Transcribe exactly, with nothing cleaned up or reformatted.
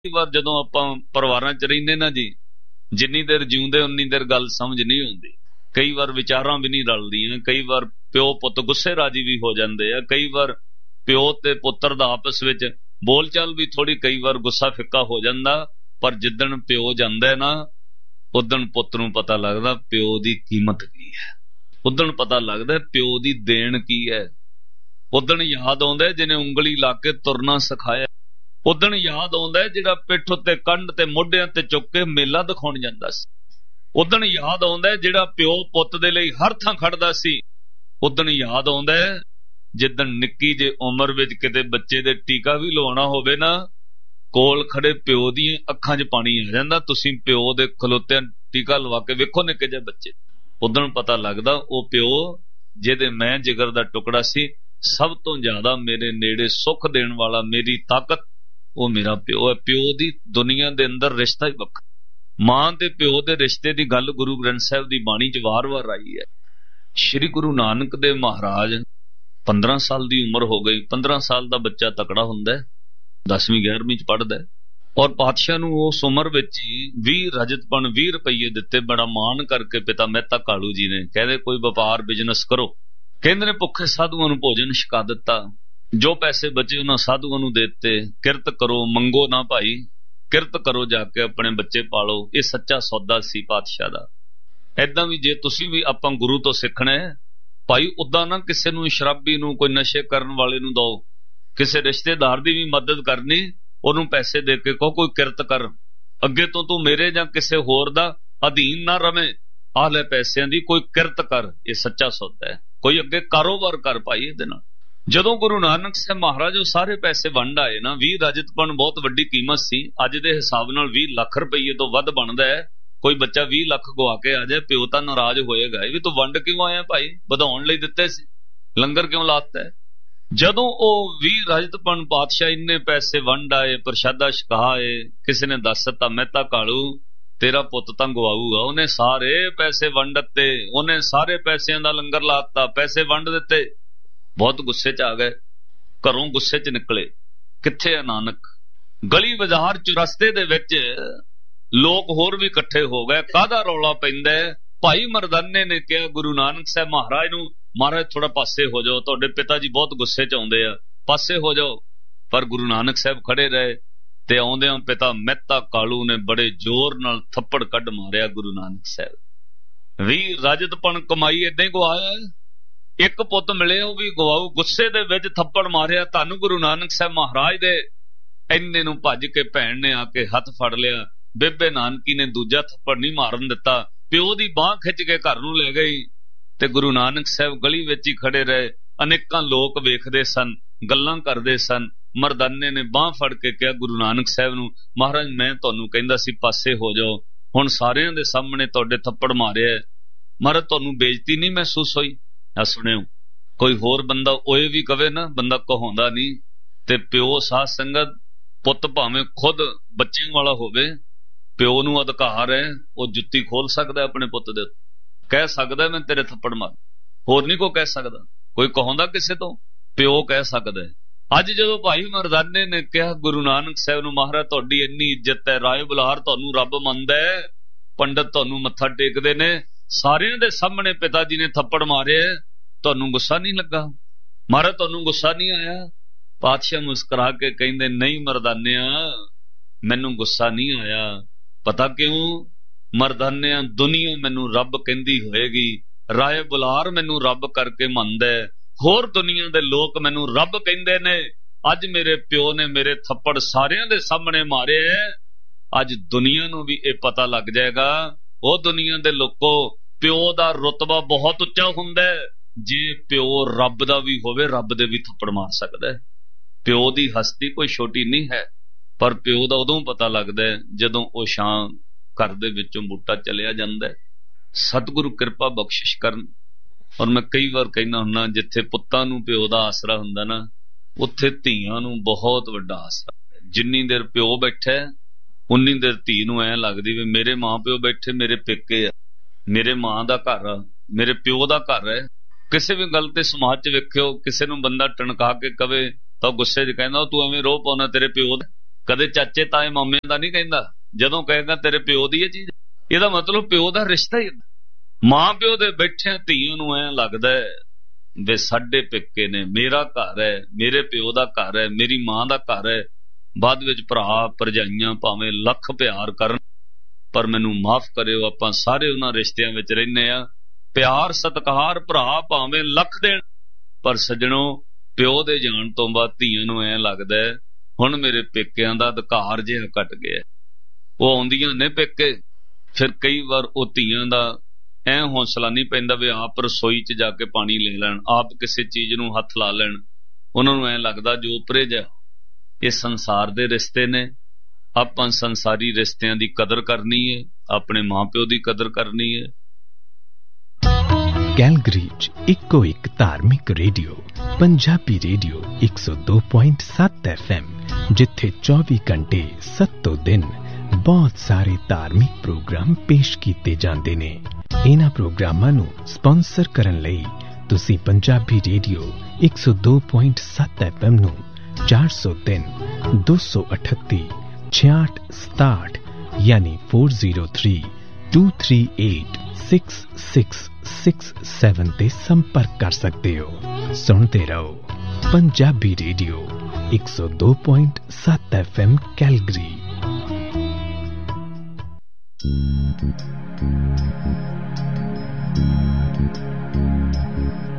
ਕਈ ਵਾਰ ਜਦੋਂ ਆਪਾਂ ਪਰਿਵਾਰਾਂ 'ਚ ਰਹਿੰਦੇ ਨਾ ਜੀ, ਜਿੰਨੀ ਦੇਰ ਜਿਉਂਦੇ ਉਨੀ ਦੇਰ ਗੱਲ ਸਮਝ ਨਹੀਂ ਆਉਂਦੀ। ਕਈ ਵਾਰ ਵਿਚਾਰਾਂ ਵੀ ਨਹੀਂ ਰਲਦੀਆਂ, ਕਈ ਵਾਰ ਪਿਓ ਪੁੱਤ ਗੁੱਸੇ ਰਾਜੀ ਵੀ ਹੋ ਜਾਂਦੇ ਆ, ਕਈ ਵਾਰ ਪਿਓ ਤੇ ਪੁੱਤਰ ਦਾ ਆਪਸ ਵਿੱਚ ਬੋਲਚਾਲ ਵੀ ਥੋੜੀ ਕਈ ਵਾਰ ਗੁੱਸਾ ਫਿੱਕਾ ਹੋ ਜਾਂਦਾ। ਪਰ ਜਿੱਦਣ ਪਿਓ ਜਾਂਦਾ ਨਾ, ਉਦਣ ਪੁੱਤ ਨੂੰ ਪਤਾ ਲੱਗਦਾ ਪਿਓ ਦੀ ਕੀਮਤ ਕੀ ਹੈ, ਉਦਣ ਪਤਾ ਲੱਗਦਾ ਪਿਓ ਦੀ ਦੇਣ ਕੀ ਹੈ। ਉਦਣ ਯਾਦ ਆਉਂਦਾ ਜਿਹਨੇ ਉਂਗਲੀ ਲਾ ਕੇ ਤੁਰਨਾ ਸਿਖਾਇਆ, ਉਦਣ ਯਾਦ ਆਉਂਦਾ ਜਿਹੜਾ ਪਿੱਠ ਉੱਤੇ ਕੰਧ ਤੇ ਮੋਢਿਆਂ ਤੇ ਚੁੱਕ ਕੇ ਮੇਲਾ ਦਿਖਾਉਣ ਜਾਂਦਾ ਸੀ। ਉਦਣ ਯਾਦ ਆਉਂਦਾ ਜਿਹੜਾ ਪਿਓ ਪੁੱਤ ਦੇ ਲਈ ਹਰ ਥਾਂ ਖੜਦਾ ਸੀ। ਉਦਣ ਯਾਦ ਆਉਂਦਾ ਜਿੱਦਣ ਨਿੱਕੀ ਜੇ ਉਮਰ ਵਿੱਚ ਕਿਤੇ ਬੱਚੇ ਦੇ ਟੀਕਾ ਵੀ ਲਵਾਉਣਾ ਹੋਵੇ ਨਾ, ਕੋਲ ਖੜੇ ਪਿਓ ਦੀਆਂ ਅੱਖਾਂ 'ਚ ਪਾਣੀ ਆ ਜਾਂਦਾ। ਤੁਸੀਂ ਪਿਓ ਦੇ ਖਲੋਤਿਆਂ ਟੀਕਾ ਲਵਾ ਕੇ ਵੇਖੋ ਨਿੱਕੇ ਜਿਹੇ ਬੱਚੇ, ਉਦਣ ਪਤਾ ਲੱਗਦਾ ਉਹ ਪਿਓ ਜਿਹਦੇ ਮੈਂ ਜਿਗਰ ਦਾ ਟੁਕੜਾ ਸੀ, ਸਭ ਤੋਂ ਜ਼ਿਆਦਾ ਮੇਰੇ ਨੇੜੇ ਸੁੱਖ ਦੇਣ ਵਾਲਾ, ਮੇਰੀ ਤਾਕਤ, ਉਹ ਮੇਰਾ ਪਿਓ ਹੈ। ਪਿਓ ਦੀ ਦੁਨੀਆ ਦੇ ਅੰਦਰ ਰਿਸ਼ਤਾ ਹੀ ਵੱਖਰਾ। ਮਾਂ ਤੇ ਪਿਓ ਦੇ ਰਿਸ਼ਤੇ ਦੀ ਗੱਲ ਗੁਰੂ ਗ੍ਰੰਥ ਸਾਹਿਬ ਦੀ ਬਾਣੀ 'ਚ ਵਾਰ-ਵਾਰ ਆਈ ਹੈ। ਸ਼੍ਰੀ ਗੁਰੂ ਨਾਨਕ ਦੇਵ ਮਹਾਰਾਜ ਪੰਦਰਾਂ ਸਾਲ ਦੀ ਉਮਰ ਹੋ ਗਈ। ਪੰਦਰਾਂ ਸਾਲ ਦਾ ਬੱਚਾ ਤਕੜਾ ਹੁੰਦਾ ਹੈ, ਦਸਵੀਂ ਗਿਆਰਵੀਂ 'ਚ ਪੜ੍ਹਦਾ ਹੈ। ਔਰ ਪਾਤਸ਼ਾਹ ਨੂੰ ਉਸ ਉਮਰ ਵਿੱਚ ਹੀ ਵੀਹ ਰਜਤਪਣ ਵੀਹ ਰੁਪਈਏ ਦਿੱਤੇ। ਬੜਾ ਮਾਣ ਕਰਕੇ ਪਿਤਾ ਮਹਿਤਾ ਕਾਲੂ ਜੀ ਨੇ ਕਹਿੰਦੇ ਕੋਈ ਵਪਾਰ ਬਿਜ਼ਨਸ ਕਰੋ। ਕਹਿੰਦੇ ਨੇ ਭੁੱਖੇ ਸਾਧੂਆਂ ਨੂੰ ਭੋਜਨ ਛਕਾ ਦਿੱਤਾ, ਜੋ ਪੈਸੇ ਬਚੇ ਉਹਨਾਂ ਸਾਧੂਆਂ ਨੂੰ ਦੇ ਦਿੱਤੇ। ਕਿਰਤ ਕਰੋ, ਮੰਗੋ ਨਾ ਭਾਈ, ਕਿਰਤ ਕਰੋ, ਜਾ ਕੇ ਆਪਣੇ ਬੱਚੇ ਪਾਲੋ। ਇਹ ਸੱਚਾ ਸੌਦਾ ਸੀ ਪਾਤਸ਼ਾਹ ਦਾ। ਏਦਾਂ ਵੀ ਜੇ ਤੁਸੀਂ ਵੀ ਆਪਾਂ ਗੁਰੂ ਤੋਂ ਸਿੱਖਣਾ ਹੈ ਭਾਈ, ਉਦਾਂ ਨਾ ਕਿਸੇ ਨੂੰ, ਸ਼ਰਾਬੀ ਨੂੰ, ਕੋਈ ਨਸ਼ੇ ਕਰਨ ਵਾਲੇ ਨੂੰ ਦੋ। ਕਿਸੇ ਰਿਸ਼ਤੇਦਾਰ ਦੀ ਵੀ ਮਦਦ ਕਰਨੀ, ਉਹਨੂੰ ਪੈਸੇ ਦੇ ਕੇ ਕਹੋ ਕੋਈ ਕਿਰਤ ਕਰ, ਅੱਗੇ ਤੋਂ ਤੂੰ ਮੇਰੇ ਜਾਂ ਕਿਸੇ ਹੋਰ ਦਾ ਅਧੀਨ ਨਾ ਰਵੇਂ, ਆਹ ਲੈ ਪੈਸਿਆਂ ਦੀ ਕੋਈ ਕਿਰਤ ਕਰ। ਇਹ ਸੱਚਾ ਸੌਦਾ ਹੈ। ਕੋਈ ਅੱਗੇ ਕਾਰੋਬਾਰ ਕਰ ਭਾਈ ਇਹਦੇ ਨਾਲ। ਜਦੋਂ ਗੁਰੂ ਨਾਨਕ ਸਾਹਿਬ ਮਹਾਰਾਜ ਉਹ ਸਾਰੇ ਪੈਸੇ ਵੰਡ ਆਏ ਨਾ, ਵੀਹ ਰਜਤਪਣ ਬਹੁਤ ਵੱਡੀ ਕੀਮਤ ਸੀ। ਅੱਜ ਦੇ ਹਿਸਾਬ ਨਾਲ ਵੀਹ ਲੱਖ ਰੁਪਈਏ ਤੋਂ ਵੱਧ ਬਣਦਾ ਹੈ। ਕੋਈ ਬੱਚਾ ਵੀਹ ਲੱਖ ਗਵਾ ਕੇ ਆ ਜਾਏ, ਪਿਓ ਤਾਂ ਨਾਰਾਜ਼ ਹੋਏਗਾ, ਇਹ ਵੀ ਤੂੰ ਵੰਡ ਕਿਉਂ ਆਇਆ ਭਾਈ, ਵਧਾਉਣ ਲਈ ਦਿੱਤੇ ਸੀ, ਲੰਗਰ ਕਿਉਂ ਲਾਤਾ ਹੈ। ਜਦੋਂ ਉਹ ਵੀਹ ਰਜਤਪਣ ਪਾਤਸ਼ਾਹ ਇੰਨੇ ਪੈਸੇ ਵੰਡ ਆਏ, ਪ੍ਰਸ਼ਾਦਾ ਛਕਾਏ, ਕਿਸੇ ਨੇ ਦੱਸ ਦਿੱਤਾ ਮਹਿਤਾ ਕਾਲੂ ਤੇਰਾ ਪੁੱਤ ਤਾਂ ਗਵਾਊਗਾ, ਉਹਨੇ ਸਾਰੇ ਪੈਸੇ ਵੰਡ ਦਿੱਤੇ, ਉਹਨੇ ਸਾਰੇ ਪੈਸਿਆਂ ਦਾ ਲੰਗਰ ਲਾਤਾ, ਪੈਸੇ ਵੰਡ ਦਿੱਤੇ। ਬਹੁਤ ਗੁੱਸੇ 'ਚ ਆ ਗਏ, ਘਰੋਂ ਗੁੱਸੇ 'ਚ ਨਿਕਲੇ। ਕਿੱਥੇ ਆ ਨਾਨਕ? ਗਲੀ ਬਾਜ਼ਾਰ ਚੁਰਸਤੇ ਦੇ ਵਿੱਚ ਲੋਕ ਹੋਰ ਵੀ ਇਕੱਠੇ ਹੋ ਗਏ। ਕਾਹਦਾ ਰੌਲਾ ਪੈਂਦਾ? ਭਾਈ ਮਰਦਾਨੇ ਨੇ ਕਿਹਾ ਗੁਰੂ ਨਾਨਕ ਸਾਹਿਬ ਮਹਾਰਾਜ ਨੂੰ, ਮਹਾਰਾਜ ਥੋੜਾ ਪਾਸੇ ਹੋ ਜਾਓ, ਤੁਹਾਡੇ ਪਿਤਾ ਜੀ ਬਹੁਤ ਗੁੱਸੇ 'ਚ ਆਉਂਦੇ ਆ, ਪਾਸੇ ਹੋ ਜਾਓ। ਪਰ ਗੁਰੂ ਨਾਨਕ ਸਾਹਿਬ ਖੜੇ ਰਹੇ ਤੇ ਆਉਂਦਿਆਂ ਪਿਤਾ ਮਹਿਤਾ ਕਾਲੂ ਨੇ ਬੜੇ ਜ਼ੋਰ ਨਾਲ ਥੱਪੜ ਕੱਢ ਮਾਰਿਆ ਗੁਰੂ ਨਾਨਕ ਸਾਹਿਬ। ਵੀਹ ਰਜਤਪਣ ਕਮਾਈ ਏਦਾਂ ਹੀ ਗਵਾਇਆ, ਇੱਕ ਪੁੱਤ ਮਿਲਿਆ ਉਹ ਵੀ ਗਵਾਊ। ਗੁੱਸੇ ਦੇ ਵਿੱਚ ਥੱਪੜ ਮਾਰਿਆ। ਧੰਨ ਗੁਰੂ ਨਾਨਕ ਸਾਹਿਬ ਮਹਾਰਾਜ ਦੇ। ਇੰਨੇ ਨੂੰ ਭੱਜ ਕੇ ਭੈਣ ਨੇ ਆ ਕੇ ਹੱਥ ਫੜ ਲਿਆ। ਬੇਬੇ ਨਾਨਕੀ ਨੇ ਦੂਜਾ ਥੱਪੜ ਨਹੀਂ ਮਾਰਨ ਦਿੱਤਾ, ਪਿਓ ਦੀ ਬਾਂਹ ਖਿੱਚ ਕੇ ਘਰ ਨੂੰ ਲੈ ਗਈ। ਤੇ ਗੁਰੂ ਨਾਨਕ ਸਾਹਿਬ ਗਲੀ ਵਿੱਚ ਹੀ ਖੜੇ ਰਹੇ। ਅਨੇਕਾਂ ਲੋਕ ਵੇਖਦੇ ਸਨ, ਗੱਲਾਂ ਕਰਦੇ ਸਨ। ਮਰਦਾਨੇ ਨੇ ਬਾਂਹ ਫੜ ਕੇ ਕਿਹਾ ਗੁਰੂ ਨਾਨਕ ਸਾਹਿਬ ਨੂੰ, ਮਹਾਰਾਜ ਮੈਂ ਤੁਹਾਨੂੰ ਕਹਿੰਦਾ ਸੀ ਪਾਸੇ ਹੋ ਜਾਓ, ਹੁਣ ਸਾਰਿਆਂ ਦੇ ਸਾਹਮਣੇ ਤੁਹਾਡੇ ਥੱਪੜ ਮਾਰਿਆ, ਮਹਾਰਾਜ ਤੁਹਾਨੂੰ ਬੇਇੱਜ਼ਤੀ ਨਹੀਂ ਮਹਿਸੂਸ ਹੋਈ? ਆ ਸੁਣਿਓ, ਕੋਈ ਹੋਰ ਬੰਦਾ ਓਏ ਵੀ ਕਵੇ ਨਾ, ਬੰਦਾ ਕਹਾਉਂਦਾ ਨਹੀਂ। ਤੇ ਪਿਓ ਸਾਧ ਸੰਗਤ, ਪੁੱਤ ਭਾਵੇਂ ਖੁਦ ਬੱਚਿਆਂ ਵਾਲਾ ਹੋਵੇ, ਪਿਓ ਨੂੰ ਅਧਿਕਾਰ ਹੈ, ਉਹ ਜੁੱਤੀ ਖੋਲ ਸਕਦਾ ਆਪਣੇ ਪੁੱਤ ਦੇ, ਕਹਿ ਸਕਦਾ ਮੈਂ ਤੇਰੇ ਥੱਪੜ ਮਾਰ, ਹੋਰ ਨਹੀਂ ਕੋਈ ਕਹਿ ਸਕਦਾ। ਕੋਈ ਕਹਾਉਂਦਾ ਕਿਸੇ ਤੋਂ? ਪਿਓ ਕਹਿ ਸਕਦਾ। ਅੱਜ ਜਦੋਂ ਭਾਈ ਮਰਦਾਨੇ ਨੇ ਕਿਹਾ ਗੁਰੂ ਨਾਨਕ ਸਾਹਿਬ ਨੂੰ, ਮਹਾਰਾਜ ਤੁਹਾਡੀ ਇੰਨੀ ਇੱਜ਼ਤ ਹੈ, ਰਾਏ ਬੁਲਾਰ ਤੁਹਾਨੂੰ ਰੱਬ ਮੰਨਦਾ ਹੈ, ਪੰਡਤ ਤੁਹਾਨੂੰ ਮੱਥਾ ਟੇਕਦੇ ਨੇ, ਸਾਰਿਆਂ ਦੇ ਸਾਹਮਣੇ ਪਿਤਾ ਜੀ ਨੇ ਥੱਪੜ ਮਾਰਿਆ, ਤੁਹਾਨੂੰ ਗੁੱਸਾ ਨਹੀਂ ਲੱਗਾ? ਮਹਾਰਾਜ ਤੁਹਾਨੂੰ ਗੁੱਸਾ ਨਹੀਂ ਆਇਆ? ਪਾਤਸ਼ਾਹ ਮੁਸਕਰਾ ਕੇ ਕਹਿੰਦੇ ਨਹੀਂ ਮਰਦਾਨਿਆ, ਮੈਨੂੰ ਗੁੱਸਾ ਨਹੀਂ ਆਇਆ। ਪਤਾ ਕਿਉਂ? ਮਰਦਾਨਿਆ, ਦੁਨੀਆ ਮੈਨੂੰ ਰੱਬ ਕਹਿੰਦੀ ਹੋਏਗੀ, ਰਾਏ ਬੁਲਾਰ ਮੈਨੂੰ ਰੱਬ ਕਰਕੇ ਮੰਨਦਾ, ਹੋਰ ਦੁਨੀਆ ਦੇ ਲੋਕ ਮੈਨੂੰ ਰੱਬ ਕਹਿੰਦੇ ਨੇ। ਅੱਜ ਮੇਰੇ ਪਿਓ ਨੇ ਮੇਰੇ ਥੱਪੜ ਸਾਰਿਆਂ ਦੇ ਸਾਹਮਣੇ ਮਾਰੇ, ਅੱਜ ਦੁਨੀਆ ਨੂੰ ਵੀ ਇਹ ਪਤਾ ਲੱਗ ਜਾਏਗਾ। ਉਹ ਦੁਨੀਆ ਦੇ ਲੋਕੋ, ਪਿਓ ਦਾ ਰੁਤਬਾ ਬਹੁਤ ਉੱਚਾ ਹੁੰਦਾ ਹੈ। ਜੇ ਪਿਓ ਰੱਬ ਦਾ ਵੀ ਹੋਵੇ, ਰੱਬ ਦੇ ਵੀ ਥੱਪੜ ਮਾਰ ਸਕਦਾ ਹੈ। ਪਿਓ ਦੀ ਹਸਤੀ ਕੋਈ ਛੋਟੀ ਨਹੀਂ ਹੈ। ਪਰ ਪਿਓ ਦਾ ਉਦੋਂ ਪਤਾ ਲੱਗਦਾ ਹੈ ਜਦੋਂ ਉਹ ਛਾਂ ਘਰ ਦੇ ਵਿੱਚੋਂ ਬੂਟਾ ਚਲਿਆ ਜਾਂਦਾ ਹੈ। ਸਤਿਗੁਰੂ ਕਿਰਪਾ ਬਖਸ਼ਿਸ਼ ਕਰਨ। ਔਰ ਮੈਂ ਕਈ ਵਾਰ ਕਹਿੰਦਾ ਹੁੰਦਾ, ਜਿੱਥੇ ਪੁੱਤਾਂ ਨੂੰ ਪਿਓ ਦਾ ਆਸਰਾ ਹੁੰਦਾ ਨਾ, ਉੱਥੇ ਧੀਆਂ ਨੂੰ ਬਹੁਤ ਵੱਡਾ ਆਸਰਾ। ਜਿੰਨੀ ਦੇਰ ਪਿਓ ਬੈਠਾ ਉਨੀ ਦੇਰ ਧੀ ਨੂੰ ਐਂ ਲੱਗਦੀ ਵੀ ਮੇਰੇ ਮਾਂ ਪਿਓ ਬੈਠੇ, ਮੇਰੇ ਪੇਕੇ ਆ, ਮੇਰੇ ਮਾਂ ਦਾ ਘਰ ਆ, ਮੇਰੇ ਪਿਓ ਦਾ ਘਰ ਹੈ। ਕਿਸੇ ਵੀ ਗੱਲ ਤੇ ਸਮਾਜ 'ਚ ਵੇਖਿਓ, ਕਿਸੇ ਨੂੰ ਬੰਦਾ ਟਣਕਾ ਕੇ ਕਵੇ ਤਾਂ ਗੁੱਸੇ 'ਚ ਕਹਿੰਦਾ ਤੂੰ ਐਵੇਂ ਰੋਹ ਪਾਉਣਾ, ਤੇਰੇ ਪਿਓ ਦਾ कदे चाचे ताए मामे दा नहीं कहंदा, जदों कहेगा तेरे प्यो दी चीज, ਇਹਦਾ मतलब प्यो दा रिश्ता ही। मां प्यो दे बैठे धीआं नूं ऐ लगदा है वे साडे पिक्के ने, मेरा घर है, मेरे प्यो दा घर है, मेरी मां दा घर है। बाद विच भरा भरजाइयां भावें लख प्यार करन, पर मैनू माफ करियो, आपां सारे उन्हां रिश्तियां विच रहिंदे आ। प्यार सत्कार भरा भावें लख देण, पर सज्जणों प्यो दे जाण तो बाद धीआं नूं ऐ लगदा है हुण मेरे पेकिਆਂ ਦਾ ਅਧਿਕਾਰ ਜਿਹਾ ਘਟ ਗਿਆ। ਉਹ ਆਉਂਦੀਆਂ ਨੇ ਪੇਕੇ, ਫਿਰ ਕਈ ਵਾਰ ਉਹ ਧੀਆਂ ਦਾ ਐ ਹੌਸਲਾ ਨਹੀਂ ਪੈਂਦਾ ਵੀ ਆਪ ਰਸੋਈ 'ਚ ਜਾ ਕੇ ਪਾਣੀ ਲੈ ਲੈਣ, ਆਪ ਕਿਸੇ ਚੀਜ਼ ਨੂੰ ਹੱਥ ਲਾ ਲੈਣ। ਉਹਨਾਂ ਨੂੰ ਐ ਲੱਗਦਾ ਜੋ ਪਰੇ ਜਾ। ਇਹ ਸੰਸਾਰ ਦੇ ਰਿਸ਼ਤੇ ਨੇ, ਆਪਾਂ ਸੰਸਾਰੀ ਰਿਸ਼ਤਿਆਂ ਦੀ ਕਦਰ ਕਰਨੀ ਹੈ, ਆਪਣੇ ਮਾਂ ਪਿਓ ਦੀ ਕਦਰ ਕਰਨੀ ਹੈ। ਕੈਲਗਰੀ 'ਚ ਇੱਕੋ ਇੱਕ ਧਾਰਮਿਕ ਰੇਡੀਓ ਪੰਜਾਬੀ ਰੇਡੀਓ ਇੱਕ ਸੌ ਦੋ ਪੁਆਇੰਟ ਸੱਤ ਐਫ ਐਮ, ਜਿੱਥੇ ਚੌਵੀ ਘੰਟੇ ਸੱਤੋਂ ਦਿਨ ਬਹੁਤ ਸਾਰੇ ਧਾਰਮਿਕ ਪ੍ਰੋਗਰਾਮ ਪੇਸ਼ ਕੀਤੇ ਜਾਂਦੇ ਨੇ। ਇਹਨਾਂ ਪ੍ਰੋਗਰਾਮਾਂ ਨੂੰ ਸਪਾਂਸਰ ਕਰਨ ਲਈ ਤੁਸੀਂ ਪੰਜਾਬੀ ਰੇਡੀਓ ਇੱਕ ਸੌ ਦੋ ਪੁਆਇੰਟ ਸੱਤ ਐਫ ਐਮ ਨੂੰ ਚਾਰ ਸੌ ਤਿੰਨ ਦੋ ਸੌ ਅਠੱਤੀ ਛਿਆਹਠ ਸਤਾਹਠ ਯਾਨੀ ਚਾਰ ਜ਼ੀਰੋ ਤਿੰਨ ਦੋ ਤਿੰਨ ਅੱਠ ਛੇ ਛੇ ਛੇ ਸੱਤ ਤੇ ਸੰਪਰਕ ਕਰ ਸਕਦੇ ਹੋ। ਸੁਣਦੇ ਰਹੋ ਪੰਜਾਬੀ ਰੇਡੀਓ ਇੱਕ ਸੌ ਦੋ ਪੁਆਇੰਟ ਸੱਤ F M Calgary. Thank you.